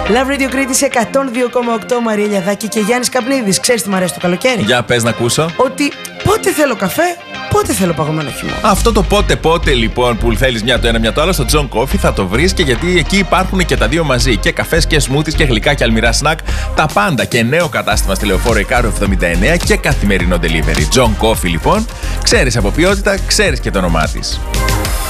Love Radio Κρήτης 102,8, Μαρία Λιαδάκη και Γιάννης Καπνίδης. Ξέρεις τι μου αρέσει το καλοκαίρι? Για πες να ακούσω. Ότι πότε θέλω καφέ, πότε θέλω παγωμένο χυμό. Αυτό το πότε λοιπόν που θέλεις μια το ένα μια το άλλο, στο John Coffee θα το βρεις, και γιατί εκεί υπάρχουν και τα δύο μαζί. Και καφές και σμούθις και γλυκά και αλμυρά σνακ. Τα πάντα, και νέο κατάστημα στη Λεωφόρο Ικάρου 79 και καθημερινό delivery. John Coffee λοιπόν. Ξέρεις από ποιότητα, ξέρεις και το όνομά της.